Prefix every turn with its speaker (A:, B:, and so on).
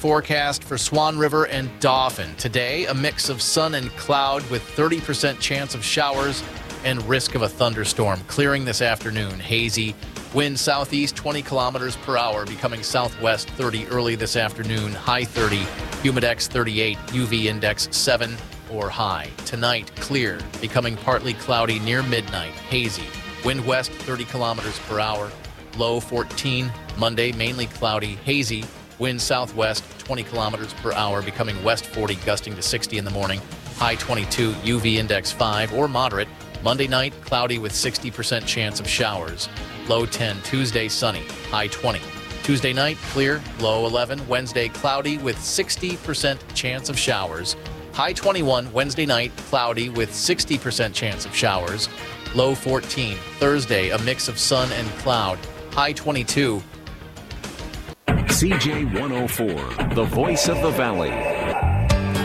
A: Forecast for Swan River and Dauphin. Today, a mix of sun and cloud with 30% chance of showers and risk of a thunderstorm. Clearing this afternoon. Hazy. Wind southeast 20 kilometers per hour, becoming southwest 30 early this afternoon. High 30. Humidex 38. UV index 7 or high. Tonight, clear, becoming partly cloudy near midnight. Hazy. Wind west 30 kilometers per hour. Low 14. Monday, mainly cloudy. Hazy. Wind southwest 20 kilometers per hour, becoming west 40, gusting to 60 in the morning. High 22, UV index 5 or moderate. Monday night, cloudy with 60% chance of showers. Low 10, Tuesday sunny, high 20. Tuesday night, clear, low 11. Wednesday, cloudy with 60% chance of showers. High 21, Wednesday night, cloudy with 60% chance of showers. Low 14. Thursday, a mix of sun and cloud. High 22.
B: CJ 104, the voice of the Valley.